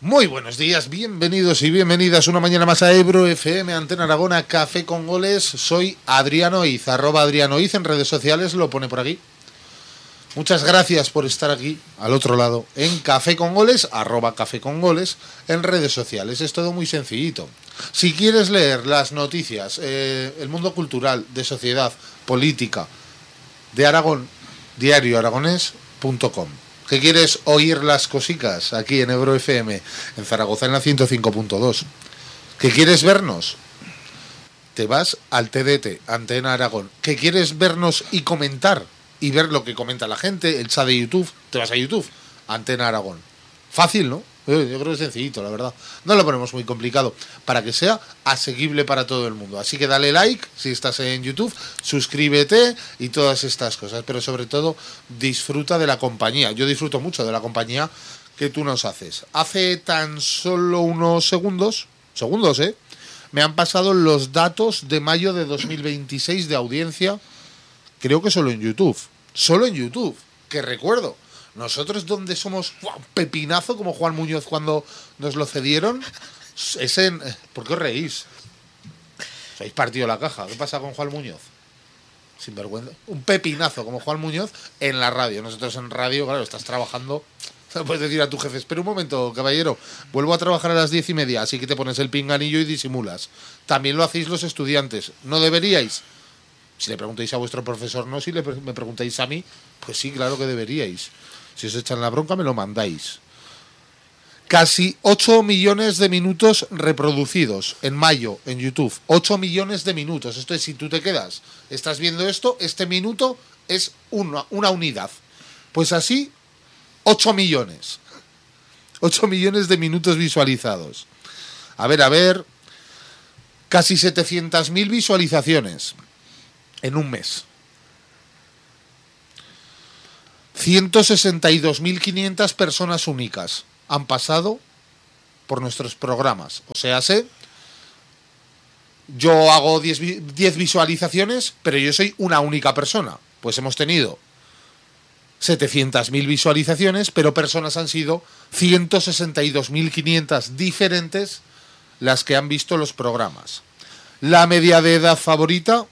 Muy buenos días, bienvenidos y bienvenidas una mañana más a Ebro FM, Antena Aragona, Café con Goles. Soy Adriano Iz, @AdrianoIz en redes sociales, lo pone por aquí. Muchas gracias por estar aquí, al otro lado, en Café con Goles, @Café con Goles, en redes sociales. Es todo muy sencillito. Si quieres leer las noticias, el mundo cultural, de sociedad, política, de Aragón, diarioaragonés.com. ¿Qué quieres oír las cosicas aquí en Ebro FM, en Zaragoza en la 105.2? ¿Qué quieres vernos? Te vas al TDT, Antena Aragón. ¿Qué quieres vernos y comentar? Y ver lo que comenta la gente, el chat de YouTube, te vas a YouTube, Antena Aragón. Fácil, ¿no? Yo creo que es sencillito, la verdad. No lo ponemos muy complicado, para que sea asequible para todo el mundo. Así que dale like si estás en YouTube, suscríbete y todas estas cosas. Pero sobre todo, disfruta de la compañía. Yo disfruto mucho de la compañía que tú nos haces. Hace tan solo unos segundos, me han pasado los datos de mayo de 2026 de audiencia. Creo que solo en YouTube. Solo en YouTube. Que recuerdo, nosotros donde somos un pepinazo como Juan Muñoz cuando nos lo cedieron, es en... ¿Por qué os reís? Os habéis partido la caja. ¿Qué pasa con Juan Muñoz? Sinvergüenza. Un pepinazo como Juan Muñoz en la radio. Nosotros en radio, claro, estás trabajando... Puedes decir a tu jefe, espera un momento, caballero, vuelvo a trabajar a las 10:30, así que te pones el pinganillo y disimulas. También lo hacéis los estudiantes. ¿No deberíais? Si le preguntáis a vuestro profesor, no. Si me preguntáis a mí, pues sí, claro que deberíais. Si os echan la bronca, me lo mandáis. Casi 8 millones de minutos reproducidos en mayo en YouTube. 8 millones de minutos. Esto es, si tú te quedas, estás viendo esto, este minuto es una unidad. Pues así, 8 millones. 8 millones de minutos visualizados. A ver. Casi 700.000 visualizaciones en un mes. 162.500 personas únicas han pasado por nuestros programas. O sea, yo hago 10 visualizaciones, pero yo soy una única persona. Pues hemos tenido 700.000 visualizaciones, pero personas han sido 162.500 diferentes las que han visto los programas. La media de edad favorita...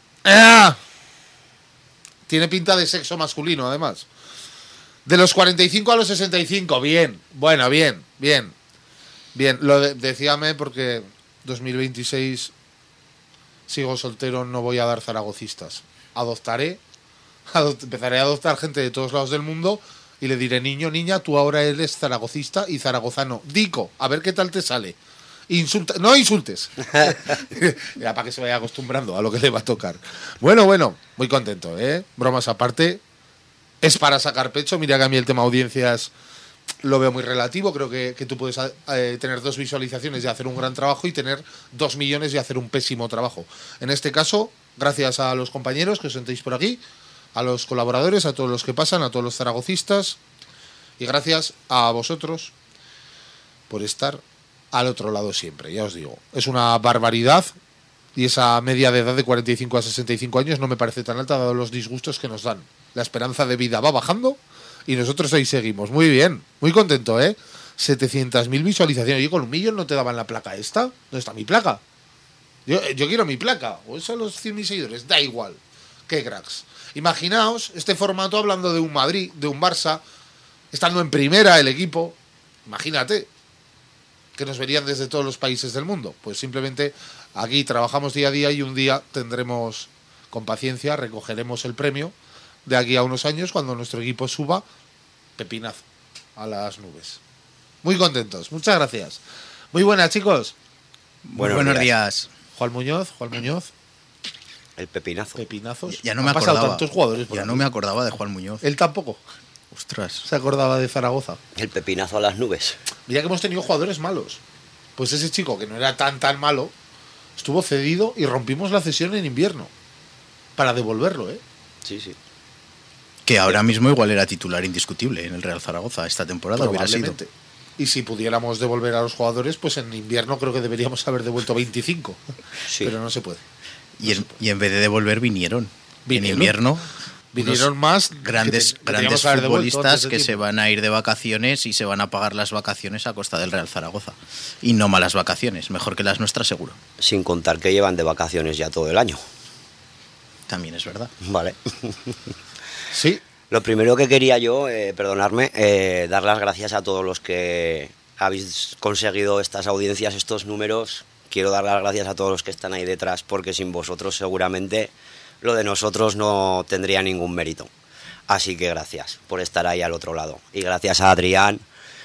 Tiene pinta de sexo masculino, además. De los 45 a los 65, bien. Bueno, bien. Decíame porque 2026 sigo soltero, no voy a dar zaragocistas. Empezaré a adoptar gente de todos lados del mundo y le diré, niño, niña, tú ahora eres zaragocista y zaragozano. Dico, a ver qué tal te sale. No insultes. Ya, para que se vaya acostumbrando a lo que le va a tocar. Bueno, muy contento, ¿eh? Bromas aparte, es para sacar pecho. Mira que a mí el tema audiencias lo veo muy relativo. Creo que tú puedes tener 2 visualizaciones y hacer un gran trabajo y tener 2 millones y hacer un pésimo trabajo. En este caso, gracias a los compañeros que os sentéis por aquí, a los colaboradores, a todos los que pasan, a todos los zaragocistas, y gracias a vosotros por estar al otro lado siempre. Ya os digo, es una barbaridad, y esa media de edad de 45 a 65 años no me parece tan alta dado los disgustos que nos dan. La esperanza de vida va bajando y nosotros ahí seguimos. Muy bien, muy contento, ¿eh? 700.000 visualizaciones. Y con 1 millón no te daban la placa esta. ¿Dónde está mi placa? Yo quiero mi placa. O son los 100.000 seguidores. Da igual. Qué cracks. Imaginaos este formato hablando de un Madrid, de un Barça, estando en primera el equipo. Imagínate que nos verían desde todos los países del mundo. Pues simplemente aquí trabajamos día a día y un día tendremos, con paciencia, recogeremos el premio de aquí a unos años cuando nuestro equipo suba pepinazo a las nubes. Muy contentos, muchas gracias. Muy buenas, chicos. Buenos días. Juan Muñoz. El pepinazo. Pepinazos. Ya no me acordaba. Tantos jugadores por ya aquí. No me acordaba de Juan Muñoz. Él tampoco. Ostras. Se acordaba de Zaragoza. El pepinazo a las nubes. Mira que hemos tenido jugadores malos. Pues ese chico, que no era tan malo, estuvo cedido y rompimos la cesión en invierno para devolverlo, ¿eh? Sí. Que ahora mismo igual era titular indiscutible en el Real Zaragoza esta temporada. Hubiera sido. Y si pudiéramos devolver a los jugadores, pues en invierno creo que deberíamos haber devuelto 25. Sí. Pero no se puede. Y en vez de devolver, vinieron. En invierno. Vinieron más grandes teníamos que haber devuelto antes futbolistas de que se tiempo. van a ir de vacaciones y se van a pagar las vacaciones a costa del Real Zaragoza. Y no malas vacaciones, mejor que las nuestras seguro. Sin contar que llevan de vacaciones ya todo el año. También es verdad. Vale. Sí, Lo primero que quería yo, perdonarme, dar las gracias a todos los que habéis conseguido estas audiencias, estos números. Quiero dar las gracias a todos los que están ahí detrás, porque sin vosotros seguramente lo de nosotros no tendría ningún mérito. Así que gracias por estar ahí al otro lado. Y gracias a Adrián,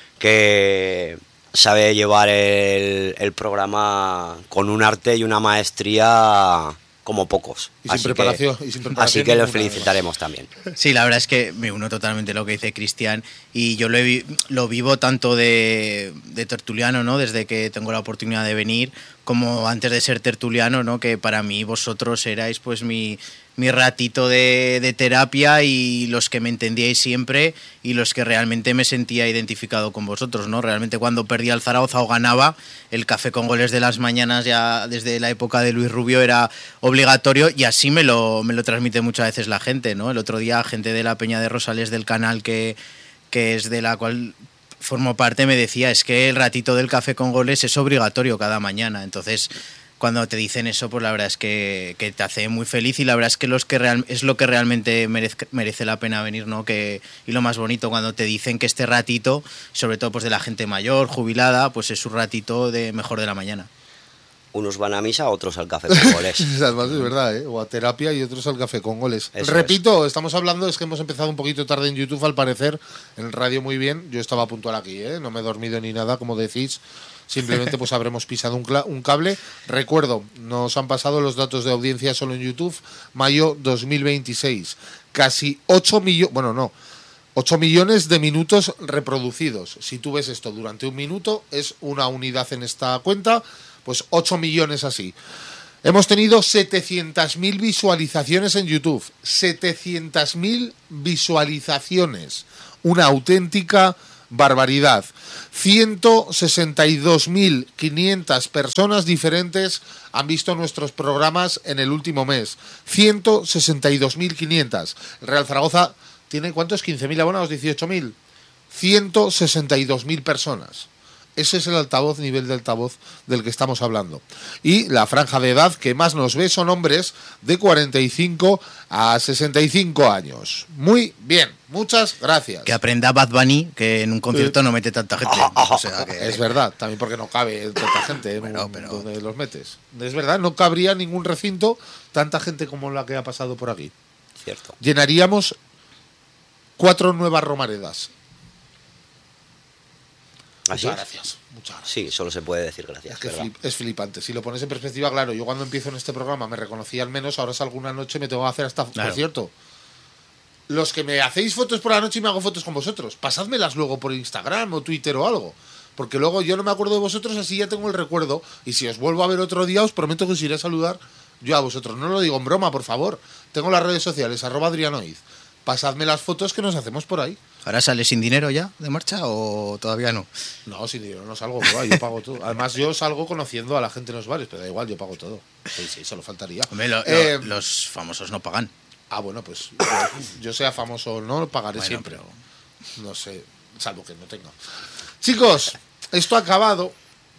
que sabe llevar el programa con un arte y una maestría como pocos. y sin preparación. Y sin preparación Así que los ninguna, felicitaremos también. Sí, la verdad es que me uno totalmente a lo que dice Cristian y yo lo vivo tanto de tertuliano, ¿no? Desde que tengo la oportunidad de venir, como antes de ser tertuliano, ¿no? Que para mí vosotros erais pues mi ratito de terapia y los que me entendíais siempre y los que realmente me sentía identificado con vosotros, ¿no? Realmente cuando perdía el Zaragoza o ganaba, el café con goles de las mañanas ya desde la época de Luis Rubio era obligatorio y así me lo transmite muchas veces la gente, ¿no? El otro día gente de la Peña de Rosales del canal que es de la cual formo parte me decía, es que el ratito del café con goles es obligatorio cada mañana, entonces cuando te dicen eso, pues la verdad es que te hace muy feliz y la verdad es que es lo que realmente merece la pena venir, ¿no? Y lo más bonito cuando te dicen que este ratito, sobre todo pues de la gente mayor, jubilada, pues es su ratito de mejor de la mañana. Unos van a misa, otros al café con goles. Además es verdad, ¿eh? O a terapia y otros al café con goles. Eso Repito, estamos hablando, es que hemos empezado un poquito tarde en YouTube, al parecer, en radio muy bien. Yo estaba puntual aquí, ¿eh? No me he dormido ni nada, como decís. Simplemente pues habremos pisado un cable. Recuerdo, nos han pasado los datos de audiencia solo en YouTube. Mayo 2026. Casi 8 millones... Bueno, no. 8 millones de minutos reproducidos. Si tú ves esto durante un minuto, es una unidad en esta cuenta. Pues 8 millones así. Hemos tenido 700.000 visualizaciones en YouTube. 700.000 visualizaciones. Una auténtica barbaridad. 162.500 personas diferentes han visto nuestros programas en el último mes. 162.500. El Real Zaragoza tiene, ¿cuántos? 15.000 abonados, 18.000. 162.000 personas. Ese es el altavoz, nivel de altavoz del que estamos hablando. Y la franja de edad que más nos ve son hombres de 45 a 65 años. Muy bien, muchas gracias. Que aprenda Bad Bunny, que en un concierto no mete tanta gente. O sea que... Es verdad, también porque no cabe tanta gente Bueno, donde los metes. Es verdad, no cabría en ningún recinto tanta gente como la que ha pasado por aquí. Cierto. Llenaríamos 4 nuevas Romaredas. ¿Así? Muchas gracias. Sí, solo se puede decir gracias. Es que ¿verdad? es flipante. Si lo pones en perspectiva, claro, yo cuando empiezo en este programa me reconocí al menos, ahora salgo una noche me tengo que hacer hasta... Claro. Por cierto, los que me hacéis fotos por la noche y me hago fotos con vosotros, pasádmelas luego por Instagram o Twitter o algo. Porque luego yo no me acuerdo de vosotros, así ya tengo el recuerdo. Y si os vuelvo a ver otro día, os prometo que os iré a saludar yo a vosotros. No lo digo en broma, por favor. Tengo las redes sociales, @Adrianoid. Pasadme las fotos que nos hacemos por ahí. ¿Ahora sale sin dinero ya de marcha o todavía no? No, sin dinero no salgo, bro, yo pago todo. Además, yo salgo conociendo a la gente en los bares, pero da igual, yo pago todo. Sí, solo faltaría. Hombre, los famosos no pagan. Ah, bueno, pues yo sea famoso o no, pagaré Bueno, siempre. pero- No sé, salvo que no tenga. Chicos, esto ha acabado.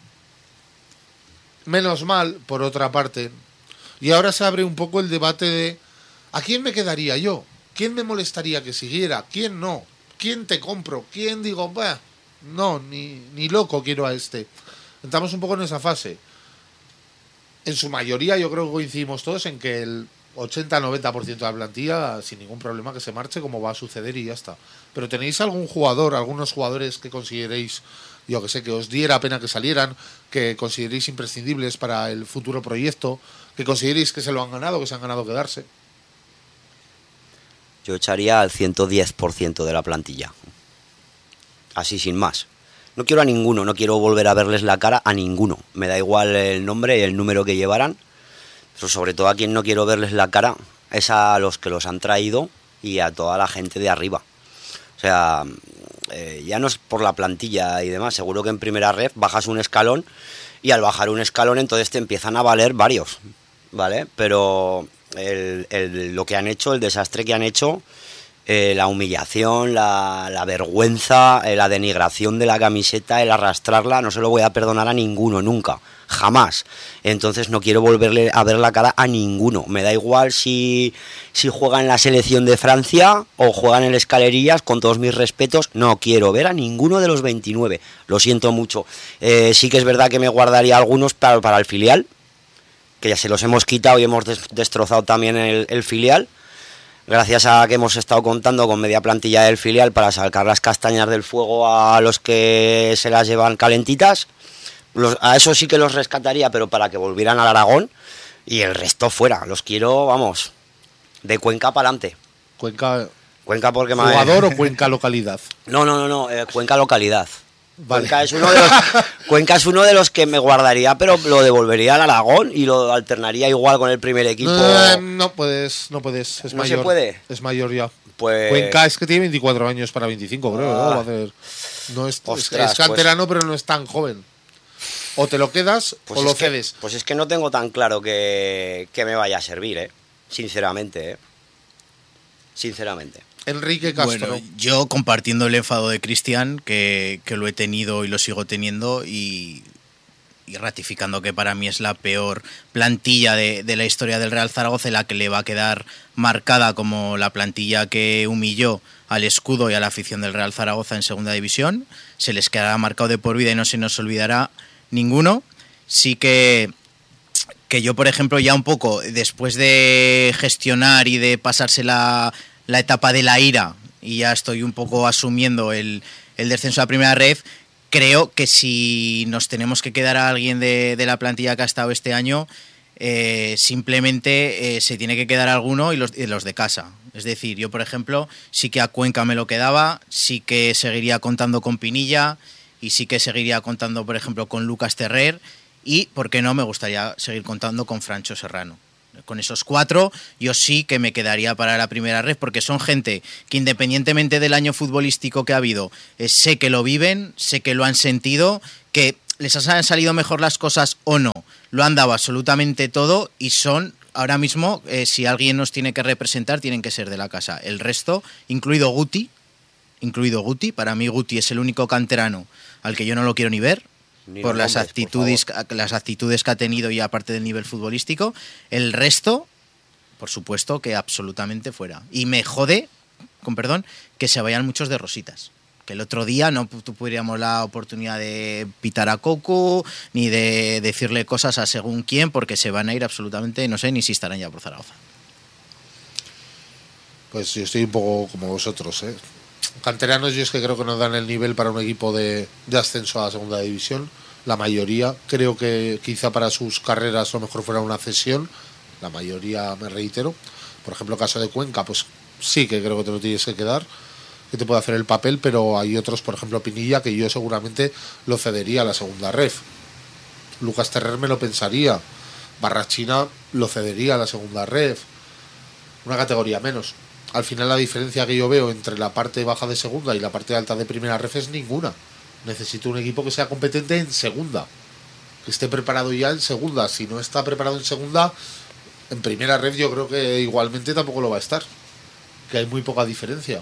Menos mal, por otra parte. Y ahora se abre un poco el debate de ¿a quién me quedaría yo? ¿Quién me molestaría que siguiera? ¿Quién no? ¿Quién te compro? ¿Quién digo, bah, no, ni loco quiero a este? Estamos un poco en esa fase. En su mayoría yo creo que coincidimos todos en que el 80-90% de la plantilla sin ningún problema que se marche, como va a suceder y ya está. Pero ¿tenéis algún jugador, algunos jugadores que consideréis, yo que sé, que os diera pena que salieran, que consideréis imprescindibles para el futuro proyecto, que consideréis que se lo han ganado, que se han ganado quedarse? Yo echaría al 110% de la plantilla. Así sin más. No quiero a ninguno, no quiero volver a verles la cara a ninguno. Me da igual el nombre y el número que llevaran. Pero sobre todo a quien no quiero verles la cara es a los que los han traído y a toda la gente de arriba. O sea, ya no es por la plantilla y demás. Seguro que en primera ref bajas un escalón y al bajar un escalón entonces te empiezan a valer varios, ¿vale? Pero lo que han hecho, el desastre que han hecho, la humillación, la vergüenza, la denigración de la camiseta, el arrastrarla, no se lo voy a perdonar a ninguno, nunca, jamás. Entonces no quiero volverle a ver la cara a ninguno. Me da igual si juega en la selección de Francia o juega en el Escalerillas, con todos mis respetos, no quiero ver a ninguno de los 29. Lo siento mucho. Sí que es verdad que me guardaría algunos para el filial, que ya se los hemos quitado y hemos destrozado también el filial. Gracias a que hemos estado contando con media plantilla del filial para sacar las castañas del fuego a los que se las llevan calentitas. A eso sí que los rescataría, pero para que volvieran al Aragón, y el resto fuera. Los quiero, vamos, de Cuenca para adelante. Cuenca porque ¿jugador o Cuenca localidad? No, Cuenca localidad. Vale. Cuenca es uno de los que me guardaría, pero lo devolvería al Aragón y lo alternaría igual con el primer equipo. No puedes, es ¿No mayor. se puede? Es mayor ya. Pues... Cres que tiene 24 años para 25, creo. ¿no? Va a hacer... Ostras, es canterano, pero no es tan joven. O te lo quedas o lo cedes. Pues es que no tengo tan claro que me vaya a servir, sinceramente. Sinceramente. Enrique Castro. Bueno, yo compartiendo el enfado de Cristian, que lo he tenido y lo sigo teniendo, y ratificando que para mí es la peor plantilla de la historia del Real Zaragoza, la que le va a quedar marcada como la plantilla que humilló al escudo y a la afición del Real Zaragoza en segunda división. Se les quedará marcado de por vida y no se nos olvidará ninguno. Sí que yo, por ejemplo, ya un poco después de gestionar y de pasarse la etapa de la ira, y ya estoy un poco asumiendo el descenso a la primera red, creo que si nos tenemos que quedar a alguien de la plantilla que ha estado este año, simplemente se tiene que quedar alguno y los de casa. Es decir, yo, por ejemplo, sí que a Cuenca me lo quedaba, sí que seguiría contando con Pinilla y sí que seguiría contando, por ejemplo, con Lucas Terrer, y, ¿por qué no?, me gustaría seguir contando con Francho Serrano. Con esos 4 yo sí que me quedaría para la primera red, porque son gente que, independientemente del año futbolístico que ha habido, sé que lo viven, sé que lo han sentido, que les han salido mejor las cosas o no, lo han dado absolutamente todo, y son ahora mismo, si alguien nos tiene que representar, tienen que ser de la casa. El resto, incluido Guti, para mí Guti es el único canterano al que yo no lo quiero ni ver, por las actitudes que ha tenido, y aparte del nivel futbolístico. El resto, por supuesto, que absolutamente fuera. Y me jode, con perdón, que se vayan muchos de rositas. Que el otro día no tuviéramos la oportunidad de pitar a Cocu ni de decirle cosas a según quién, porque se van a ir absolutamente, no sé ni si estarán ya por Zaragoza. Pues yo estoy un poco como vosotros, Canteranos, yo es que creo que no dan el nivel para un equipo de ascenso a la segunda división. La mayoría, creo que quizá para sus carreras lo mejor fuera una cesión. La mayoría, me reitero. Por ejemplo, el caso de Cuenca, pues sí que creo que te lo tienes que quedar, que te puede hacer el papel, pero hay otros, por ejemplo Pinilla, que yo seguramente lo cedería a la segunda ref. Lucas Terrer me lo pensaría. Barrachina lo cedería a la segunda ref. Una categoría menos. Al final la diferencia que yo veo entre la parte baja de segunda y la parte alta de primera ref es ninguna. Necesito un equipo que sea competente en segunda, que esté preparado ya en segunda. Si no está preparado en segunda, en primera ref yo creo que igualmente tampoco lo va a estar, que hay muy poca diferencia.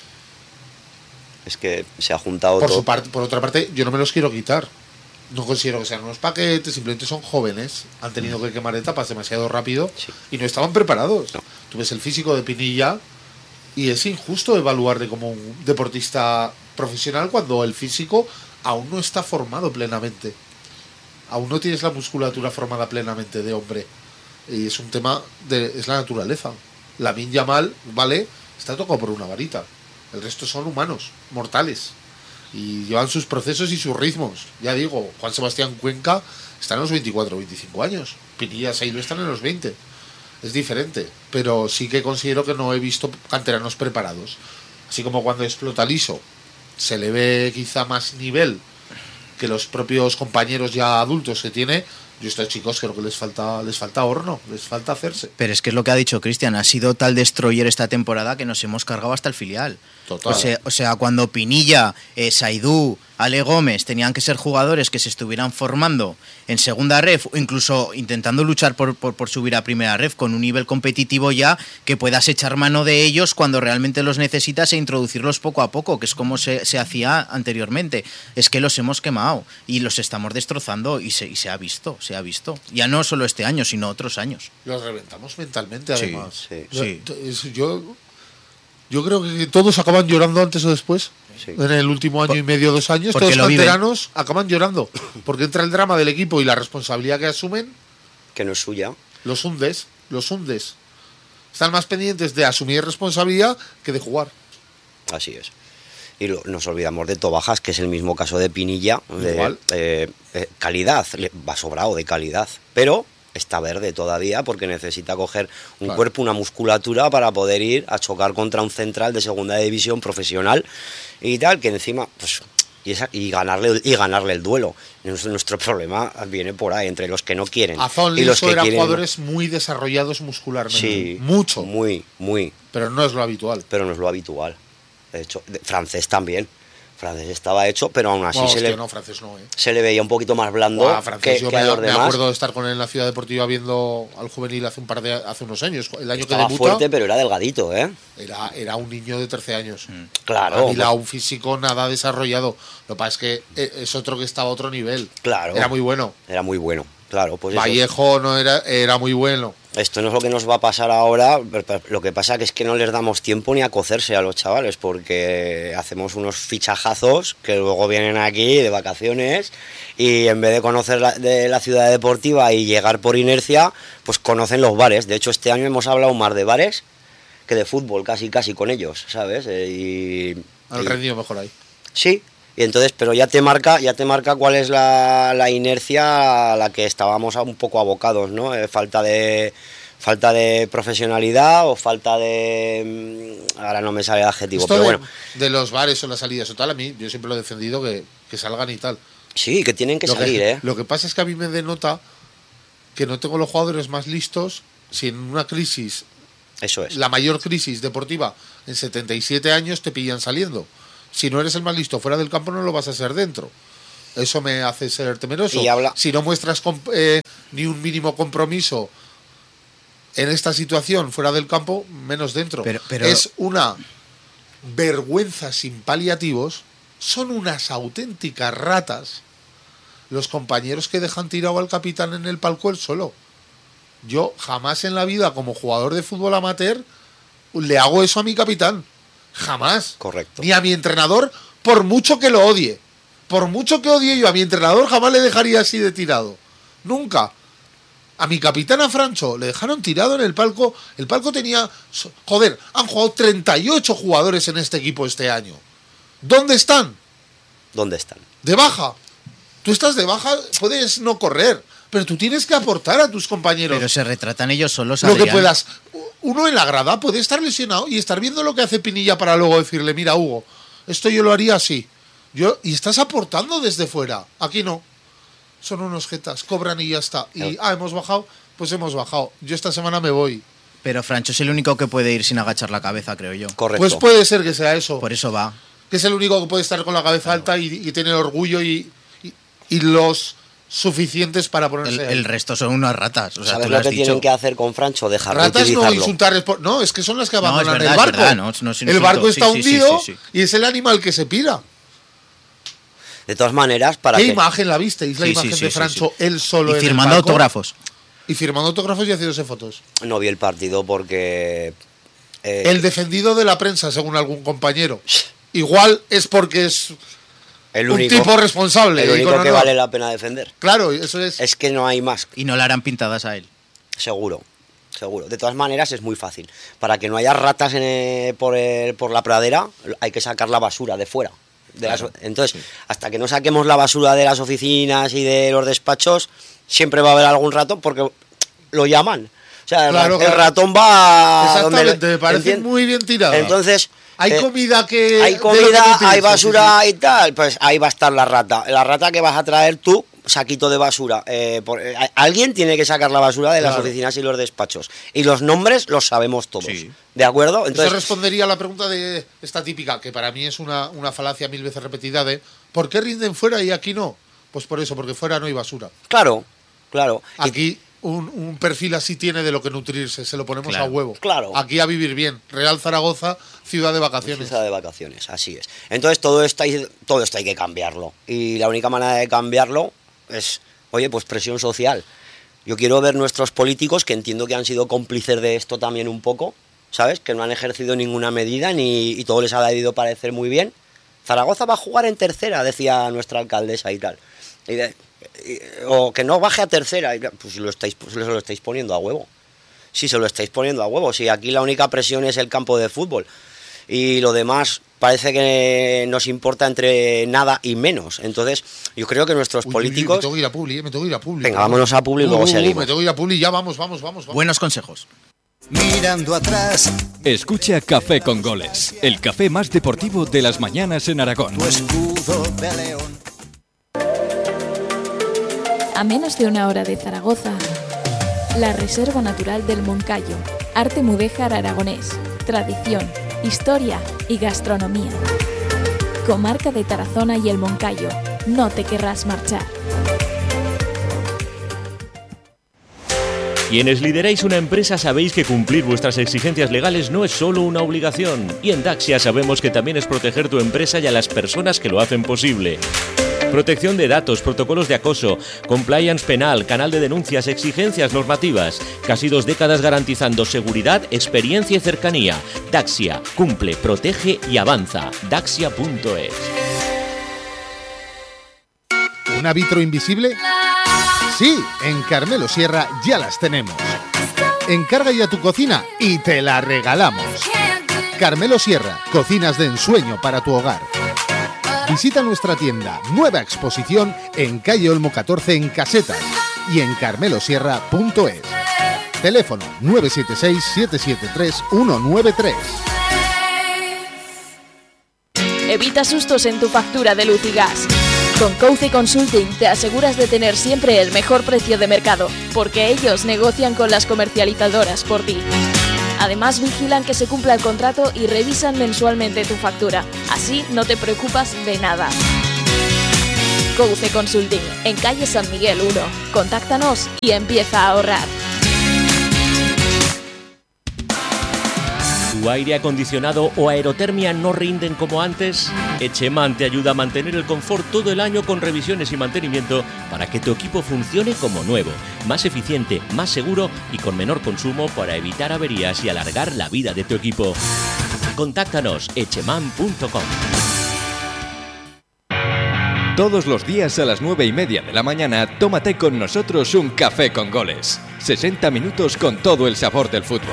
Es que se ha juntado por todo. Por otra parte, yo no me los quiero quitar. No considero que sean unos paquetes, simplemente son jóvenes, han tenido que quemar etapas demasiado rápido, sí, y no estaban preparados. No. Tú ves el físico de Pinilla y es injusto evaluarle como un deportista profesional cuando el físico aún no está formado plenamente. Aún no tienes la musculatura formada plenamente de hombre. Y es un tema es la naturaleza. Lamine Yamal, vale, está tocado por una varita. El resto son humanos, mortales. Y llevan sus procesos y sus ritmos. Ya digo, Juan Sebastián Cuenca está en los 24 o 25 años. Pinilla Saido están en los 20. Es diferente, pero sí que considero que no he visto canteranos preparados. Así como cuando explota Liso se le ve quizá más nivel que los propios compañeros ya adultos que tiene. Yo a estos chicos creo que les falta horno, les falta hacerse. Pero es que es lo que ha dicho Cristian, ha sido tal destroyer esta temporada que nos hemos cargado hasta el filial. Total. O sea, cuando Pinilla, Saidú, Ale Gómez tenían que ser jugadores que se estuvieran formando en segunda ref o incluso intentando luchar por subir a primera ref con un nivel competitivo ya que puedas echar mano de ellos cuando realmente los necesitas e introducirlos poco a poco, que es como se hacía anteriormente. Es que los hemos quemado y los estamos destrozando y se ha visto. Ya no solo este año, sino otros años. Los reventamos mentalmente, además. Sí. Yo creo que todos acaban llorando antes o después. Sí. En el último año y medio, 2 años, porque todos lo viven. canteranos acaban llorando. Porque entra el drama del equipo y la responsabilidad que asumen, Que no es suya. los hundes. Están más pendientes de asumir responsabilidad que de jugar. Así es. Y nos olvidamos de Tobajas, que es el mismo caso de Pinilla. Igual. Calidad, va sobrado de calidad. Pero está verde todavía porque necesita coger un cuerpo, una musculatura para poder ir a chocar contra un central de segunda división profesional y tal, que encima pues y ganarle el duelo. Nuestro problema viene por ahí, entre los que no quieren Azón y los que eran quieren. jugadores muy desarrollados muscularmente. Sí, Mucho. Muy. Pero no es lo habitual. Pero no es lo habitual. De hecho, Francés también. Francés estaba hecho, pero aún así Francés no, se le veía un poquito más blando Francés, yo que a los me demás. acuerdo de estar con él en la Ciudad Deportiva viendo al juvenil hace unos años. El año Estaba que debuta, fuerte, pero era delgadito, ¿eh? era un niño de 13 años. Claro. Un físico nada desarrollado. Lo que pasa es que es otro que estaba a otro nivel. Claro. Era muy bueno. Era muy bueno, claro. Pues eso. Vallejo no era muy bueno. Esto no es lo que nos va a pasar ahora. Lo que pasa que es que no les damos tiempo ni a cocerse a los chavales, porque hacemos unos fichajazos que luego vienen aquí de vacaciones y en vez de conocer de la ciudad deportiva y llegar por inercia, pues conocen los bares. De hecho, este año hemos hablado más de bares que de fútbol, casi con ellos, ¿sabes? Han rendido mejor ahí. Sí. Y entonces, pero ya te marca cuál es la inercia a la que estábamos un poco abocados, ¿no? Falta de profesionalidad o falta de... Ahora no me sale el adjetivo, Esto pero bueno. De los bares o las salidas o tal, a mí yo siempre lo he defendido que salgan y tal. Sí, que tienen que salir, ¿eh? Lo que pasa es que a mí me denota que no tengo los jugadores más listos si en una crisis, Eso es. la mayor crisis deportiva en 77 años, te pillan saliendo. Si no eres el más listo fuera del campo, no lo vas a ser dentro. Eso me hace ser temeroso. Si no muestras ni un mínimo compromiso en esta situación fuera del campo, menos dentro. Pero es una vergüenza sin paliativos. Son unas auténticas ratas los compañeros que dejan tirado al capitán en el palco él solo. Yo jamás en la vida, como jugador de fútbol amateur, le hago eso a mi capitán. Jamás. Correcto. Ni a mi entrenador, por mucho que lo odie. Por mucho que odie yo a mi entrenador, jamás le dejaría así de tirado. Nunca. A mi capitán, a Francho, le dejaron tirado en el palco. El palco tenía... Joder, han jugado 38 jugadores en este equipo este año. ¿Dónde están? ¿Dónde están? De baja. Tú estás de baja, puedes no correr, pero tú tienes que aportar a tus compañeros. Pero se retratan ellos solos, Lo que Adrián. puedas. Uno en la grada puede estar lesionado y estar viendo lo que hace Pinilla para luego decirle, mira, Hugo, esto yo lo haría así. Y estás aportando desde fuera. Aquí no. Son unos jetas, cobran y ya está. Y, hemos bajado, pues hemos bajado. Yo esta semana me voy. Pero Francho es el único que puede ir sin agachar la cabeza, creo yo. Correcto. Pues puede ser que sea eso. Por eso va. Que es el único que puede estar con la cabeza alta y tener orgullo y los suficientes para ponerse ahí. El resto son unas ratas. O sea, ¿Sabes tú lo lo has que dicho. tienen que hacer con Francho? Dejar de Ratas no utilizarlo. insultar. No, es que son las que No, es abandonan verdad, el barco. es verdad, no es un El insulto. barco está Sí, sí, hundido sí. y es el animal que se pira. De todas maneras, para ¿Qué que... imagen la visteis? La Sí, imagen sí, de sí, Francho, sí. él solo Y en firmando el barco. autógrafos. Y firmando autógrafos y haciéndose fotos. No vi el partido porque... El defendido de la prensa, según algún compañero. Igual es porque es el un único, tipo responsable. el y único con que honor. vale la pena defender. Claro, eso es. Es que no hay más. Y no le harán pintadas a él. Seguro. De todas maneras es muy fácil. Para que no haya ratas por la pradera, hay que sacar la basura de fuera. Entonces, hasta que no saquemos la basura de las oficinas y de los despachos, siempre va a haber algún ratón porque lo llaman. O sea, Claro, el ratón va... Exactamente, me parece muy bien tirado. Entonces... Hay comida que... Hay de lo que comida, tú hay utilizas, basura sí, y tal, pues ahí va a estar la rata. La rata que vas a traer tú, saquito de basura. Alguien tiene que sacar la basura de las oficinas y los despachos. Y los nombres los sabemos todos. Sí. ¿De acuerdo? Entonces, eso respondería a la pregunta de esta típica, que para mí es una falacia 1000 veces repetida de ¿por qué rinden fuera y aquí no? Pues por eso, porque fuera no hay basura. Claro. Aquí un perfil así tiene de lo que nutrirse, se lo ponemos a huevo. Claro. Aquí a vivir bien. Real Zaragoza, ciudad de vacaciones. Ciudad de vacaciones, así es. Entonces todo esto hay que cambiarlo. Y la única manera de cambiarlo es, oye, pues presión social. Yo quiero ver nuestros políticos, que entiendo que han sido cómplices de esto también un poco, ¿sabes? Que no han ejercido ninguna medida y todo les ha debido parecer muy bien. Zaragoza va a jugar en tercera, decía nuestra alcaldesa y tal. O que no baje a tercera, pues se lo estáis poniendo a huevo. Sí, se lo estáis poniendo a huevo. Si aquí la única presión es el campo de fútbol y lo demás parece que nos importa entre nada y menos. Entonces, yo creo que nuestros políticos... Me tengo que ir a Publi. Venga, vámonos a Publi y luego seguimos. Me tengo que ir a Publi, ya vamos. Buenos consejos. Mirando atrás. Escucha Café con Goles, el café más deportivo de las mañanas en Aragón. Tu escudo de león. A menos de una hora de Zaragoza, la Reserva Natural del Moncayo, arte mudéjar aragonés, tradición, historia y gastronomía. Comarca de Tarazona y el Moncayo, no te querrás marchar. Quienes lideráis una empresa sabéis que cumplir vuestras exigencias legales no es solo una obligación. Y en Daxia sabemos que también es proteger tu empresa y a las personas que lo hacen posible. Protección de datos, protocolos de acoso, compliance penal, canal de denuncias, exigencias normativas. Casi 2 décadas garantizando seguridad, experiencia y cercanía. Daxia, cumple, protege y avanza. Daxia.es. ¿Una vitro invisible? Sí, en Carmelo Sierra ya las tenemos. Encarga ya tu cocina y te la regalamos. Carmelo Sierra, cocinas de ensueño para tu hogar. Visita nuestra tienda, nueva exposición en calle Olmo 14 en Casetas y en carmelosierra.es. Teléfono 976-773-193. Evita sustos en tu factura de luz y gas. Con Couce Consulting te aseguras de tener siempre el mejor precio de mercado, porque ellos negocian con las comercializadoras por ti. Además, vigilan que se cumpla el contrato y revisan mensualmente tu factura. Así no te preocupas de nada. Couce Consulting, en calle San Miguel 1. Contáctanos y empieza a ahorrar. ¿Tu aire acondicionado o aerotermia no rinden como antes? Echeman te ayuda a mantener el confort todo el año con revisiones y mantenimiento para que tu equipo funcione como nuevo, más eficiente, más seguro y con menor consumo para evitar averías y alargar la vida de tu equipo. Contáctanos echeman.com. Todos los días a las 9:30 de la mañana, tómate con nosotros un café con goles. 60 minutos con todo el sabor del fútbol.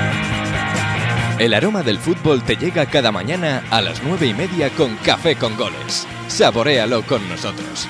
El aroma del fútbol te llega cada mañana a las 9:30 con Café con Goles. Saboréalo con nosotros.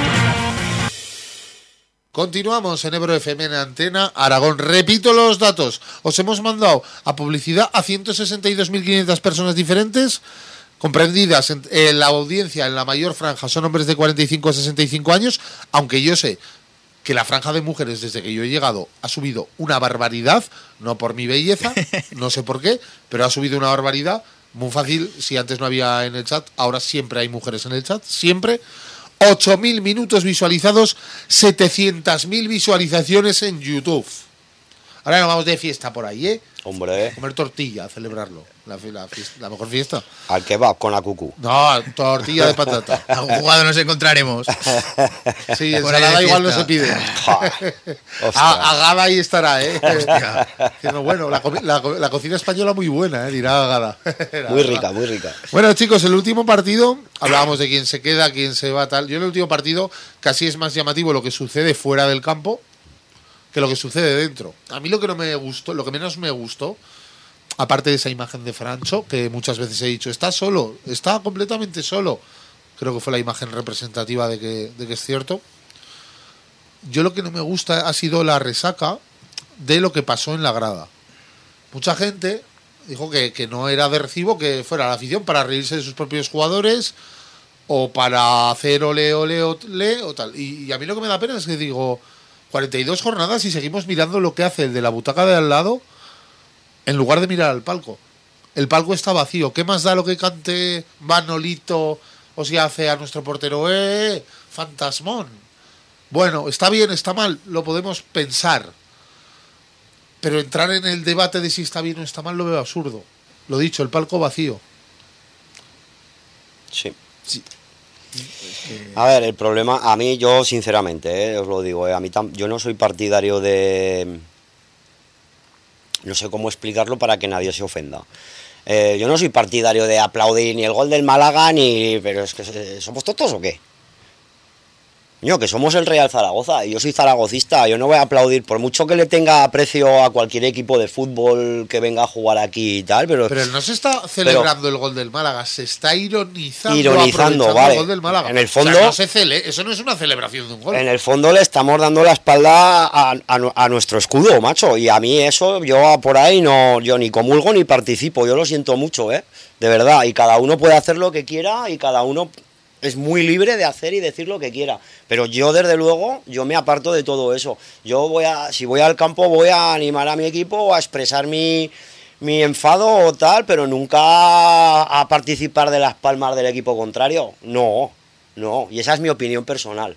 Continuamos en Ebro FM en Antena Aragón. Repito los datos. Os hemos mandado a publicidad a 162.500 personas diferentes, comprendidas en la audiencia en la mayor franja. Son hombres de 45 a 65 años, aunque yo sé que la franja de mujeres desde que yo he llegado ha subido una barbaridad, no por mi belleza, no sé por qué, pero ha subido una barbaridad, muy fácil, si antes no había en el chat, ahora siempre hay mujeres en el chat, siempre. 8.000 minutos visualizados, 700.000 visualizaciones en YouTube. Ahora nos vamos de fiesta por ahí, ¿eh? Hombre. Comer tortilla, a celebrarlo. La mejor fiesta. Al kebab con la cucú. No, tortilla de patata. Algún jugado nos encontraremos. Sí, ensalada igual no se pide. Agada ahí estará, ¿eh? Bueno, la cocina española muy buena, dirá Agada. Muy rica, muy rica. Bueno, chicos, el último partido, hablábamos de quién se queda, quién se va, tal. Yo en el último partido casi es más llamativo lo que sucede fuera del campo que lo que sucede dentro. A mí lo que no me gustó, lo que menos me gustó, aparte de esa imagen de Francho, que muchas veces he dicho, está solo, está completamente solo. Creo que fue la imagen representativa de que es cierto. Yo lo que no me gusta ha sido la resaca de lo que pasó en la grada. Mucha gente dijo que no era de recibo que fuera la afición para reírse de sus propios jugadores, o para hacer ole o tal. Y a mí lo que me da pena es que digo, 42 jornadas y seguimos mirando lo que hace el de la butaca de al lado en lugar de mirar al palco. El palco está vacío. ¿Qué más da lo que cante Manolito o si hace a nuestro portero? Fantasmón! Bueno, está bien, está mal, lo podemos pensar. Pero entrar en el debate de si está bien o está mal lo veo absurdo. Lo dicho, el palco vacío. Sí. A ver, el problema, a mí, yo sinceramente, os lo digo, a mí yo no soy partidario de... No sé cómo explicarlo para que nadie se ofenda. Yo no soy partidario de aplaudir ni el gol del Málaga, ni... Pero es que ¿somos tontos o qué? Que somos el Real Zaragoza y yo soy zaragocista, yo no voy a aplaudir, por mucho que le tenga aprecio a cualquier equipo de fútbol que venga a jugar aquí y tal, pero no se está celebrando el gol del Málaga, se está ironizando vale. El gol del Málaga. En el fondo, o sea, eso no es una celebración de un gol. En el fondo le estamos dando la espalda a nuestro escudo, macho, y a mí eso, yo por ahí yo ni comulgo ni participo, yo lo siento mucho, de verdad, y cada uno puede hacer lo que quiera y cada uno es muy libre de hacer y decir lo que quiera, pero yo desde luego, yo me aparto de todo eso. Si voy al campo voy a animar a mi equipo o a expresar mi enfado o tal, pero nunca a participar de las palmas del equipo contrario. No, y esa es mi opinión personal.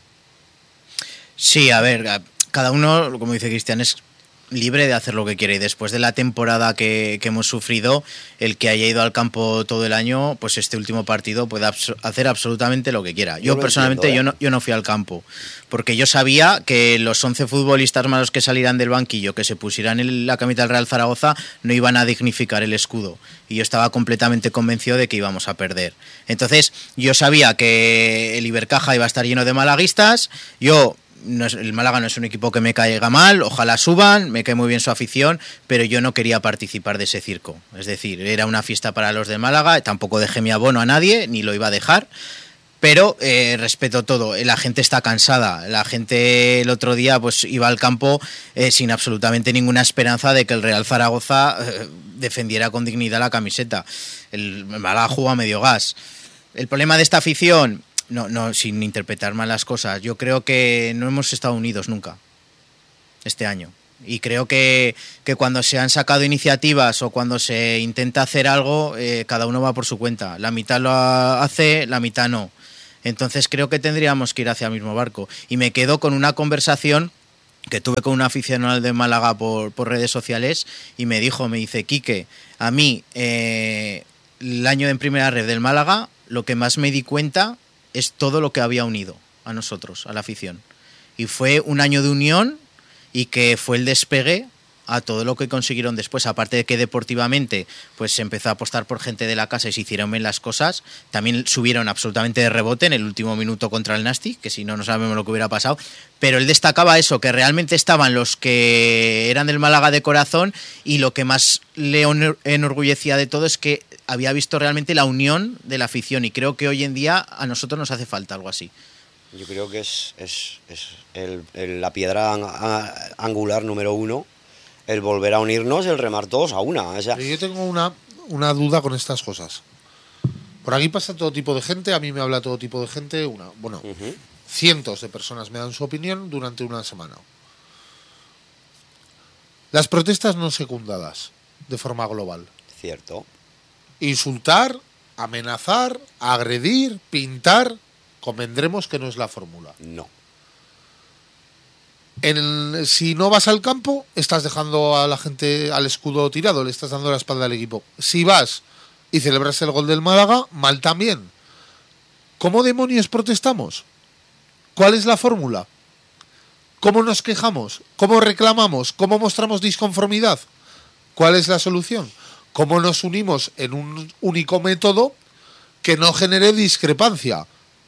Sí, a ver, cada uno, como dice Cristian, es libre de hacer lo que quiere, y después de la temporada que hemos sufrido, el que haya ido al campo todo el año, pues este último partido puede hacer absolutamente lo que quiera. Yo personalmente yo no fui al campo, porque yo sabía que los 11 futbolistas malos que salieran del banquillo, que se pusieran en la camiseta del Real Zaragoza, no iban a dignificar el escudo, y yo estaba completamente convencido de que íbamos a perder. Entonces yo sabía que el Ibercaja iba a estar lleno de malaguistas. El Málaga no es un equipo que me caiga mal, ojalá suban, me cae muy bien su afición, pero yo no quería participar de ese circo. Es decir, era una fiesta para los de Málaga, tampoco dejé mi abono a nadie, ni lo iba a dejar, pero respeto todo. La gente está cansada, la gente el otro día pues iba al campo sin absolutamente ninguna esperanza de que el Real Zaragoza defendiera con dignidad la camiseta. El Málaga jugó a medio gas. El problema de esta afición... No, sin interpretar mal las cosas, yo creo que no hemos estado unidos nunca este año, y creo que cuando se han sacado iniciativas o cuando se intenta hacer algo, cada uno va por su cuenta, la mitad lo hace, la mitad no. Entonces creo que tendríamos que ir hacia el mismo barco, y me quedo con una conversación que tuve con un aficionado de Málaga por redes sociales, y me dice, Quique, a mí el año en primera red del Málaga, lo que más me di cuenta es todo lo que había unido a nosotros, a la afición. Y fue un año de unión, y que fue el despegue a todo lo que consiguieron después. Aparte de que deportivamente pues se empezó a apostar por gente de la casa y se hicieron bien las cosas, también subieron absolutamente de rebote en el último minuto contra el Nastic, que si no sabemos lo que hubiera pasado. Pero él destacaba eso, que realmente estaban los que eran del Málaga de corazón, y lo que más le enorgullecía de todo es que había visto realmente la unión de la afición, y creo que hoy en día a nosotros nos hace falta algo así. Yo creo que es la piedra angular número 1, el volver a unirnos, el remar todos a una. O sea, yo tengo una duda con estas cosas. Por aquí pasa todo tipo de gente, a mí me habla todo tipo de gente, cientos de personas me dan su opinión durante una semana. Las protestas no secundadas de forma global. Cierto. Insultar, amenazar, agredir, pintar, convendremos que no es la fórmula. No. Si no vas al campo, estás dejando a la gente al escudo tirado, le estás dando la espalda al equipo. Si vas y celebras el gol del Málaga, mal también. ¿Cómo demonios protestamos? ¿Cuál es la fórmula? ¿Cómo nos quejamos? ¿Cómo reclamamos? ¿Cómo mostramos disconformidad? ¿Cuál es la solución? ¿Cómo nos unimos en un único método que no genere discrepancia?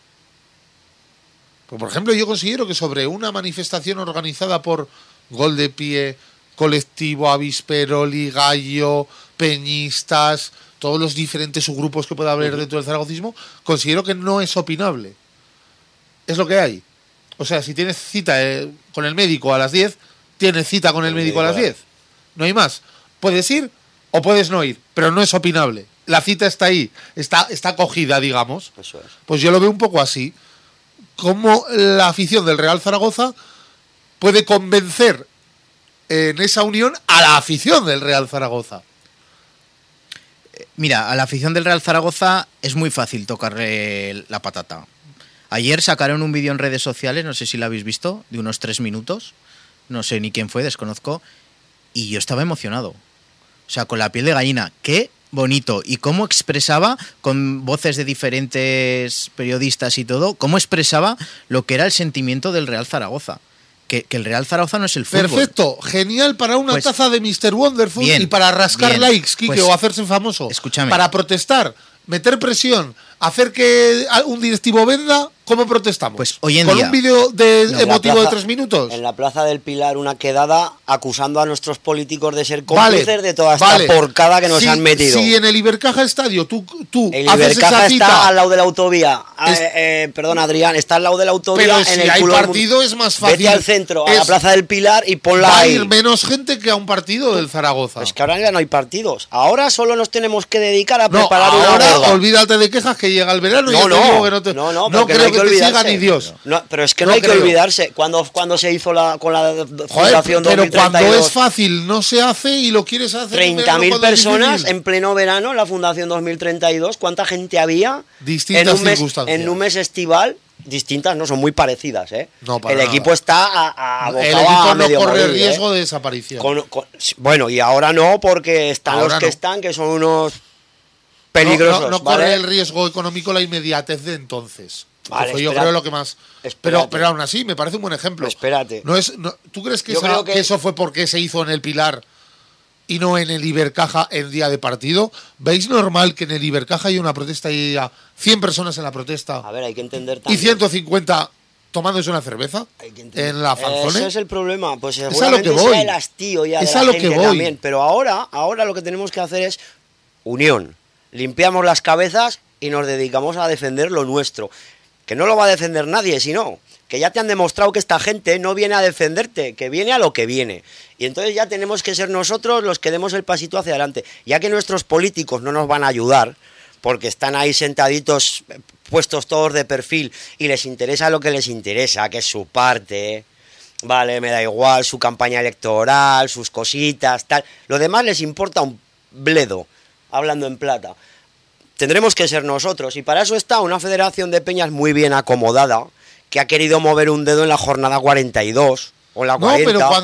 Pues, por ejemplo, yo considero que sobre una manifestación organizada por Gol de Pie, Colectivo, Avispero, Ligallo, Peñistas, todos los diferentes subgrupos que pueda haber dentro del zaragocismo, considero que no es opinable. Es lo que hay. O sea, si tienes cita con el médico a las 10, tienes cita con el médico a las 10. No hay más. Puedes ir o puedes no ir, pero no es opinable. la cita está ahí, está cogida, digamos. Eso es. Pues yo lo veo un poco así. Cómo la afición del Real Zaragoza puede convencer en esa unión a la afición del Real Zaragoza. Mira, a la afición del Real Zaragoza es muy fácil tocarle la patata. Ayer sacaron un vídeo en redes sociales, no sé si lo habéis visto, de unos 3 minutos. No sé ni quién fue, desconozco. Y yo estaba emocionado. O sea, con la piel de gallina. ¡Qué bonito! Y cómo expresaba, con voces de diferentes periodistas y todo, cómo expresaba lo que era el sentimiento del Real Zaragoza. Que el Real Zaragoza no es el fútbol. Perfecto, genial para una Pues, taza de Mr. Wonderful bien, y para rascar bien. likes, Quique, Pues, o hacerse famoso. escúchame. Para protestar, meter presión, hacer que un directivo venda, ¿cómo protestamos? Pues hoy en ¿Con día- un vídeo de En la emotivo de plaza- 3 minutos? En la Plaza del Pilar, una quedada acusando a nuestros políticos de ser cómplices de toda esta vale. porcada que nos Sí, han metido. Si en el Ibercaja Estadio tú El haces Ibercaja esa está cita, al lado de la autovía. Es- Perdón, Adrián, está al lado de la autovía. pero en si el hay culo del partido mundo. es más fácil. Vete al centro, a la Es- Plaza del Pilar y ponla va a ahí. ir menos gente que a un partido del Zaragoza. Es que ahora ya no hay partidos. Ahora solo nos tenemos que dedicar a No, preparar una ahora gorda. olvídate de quejas que llega el verano y yo te digo que no te, no, no pero creo no hay que te olvidarse. siga ni Dios. No, pero es que No no, hay creo. que olvidarse. Cuando se hizo con la Joder, Fundación pero cuando 2032, es fácil no se hace y lo quieres hacer en verano 30.000 cuando es personas difícil. en pleno verano en la Fundación 2032. ¿Cuánta gente había? Distintas en un mes, circunstancias. en un mes estival. Distintas, no son muy parecidas, ¿eh? No, para el nada. equipo está abocado El a equipo no medio corre morir, riesgo ¿eh? de desaparición. Bueno, y ahora no, porque están Ahora los que no. están, que son unos peligrosos. No ¿vale? corre el riesgo económico la inmediatez de entonces. Vale, Que fue, yo espera- creo lo que más. espérate. Pero aún así, me parece un buen ejemplo. Espérate. ¿Tú crees que, Yo creo que- que eso fue porque se hizo en el Pilar y no en el Ibercaja en día de partido? ¿Veis normal que en el Ibercaja haya una protesta y haya 100 personas en la protesta A ver, hay que entender y también. 150 tomándose una cerveza Hay que entender. en la fanzone? Ese es el problema. Pues a lo seguramente que voy. sea el hastío ya Es de a la lo gente que voy. también. Pero ahora lo que tenemos que hacer es unión. Limpiamos las cabezas y nos dedicamos a defender lo nuestro. Que no lo va a defender nadie, sino que ya te han demostrado que esta gente no viene a defenderte, que viene a lo que viene. Y entonces ya tenemos que ser nosotros los que demos el pasito hacia adelante. Ya que nuestros políticos no nos van a ayudar, porque están ahí sentaditos, puestos todos de perfil, y les interesa lo que les interesa, que es su parte, vale, me da igual, su campaña electoral, sus cositas, tal. Lo demás les importa un bledo, hablando en plata. Tendremos que ser nosotros, y para eso está una federación de peñas muy bien acomodada, que ha querido mover un dedo en la jornada 42, o en la No, 40. pero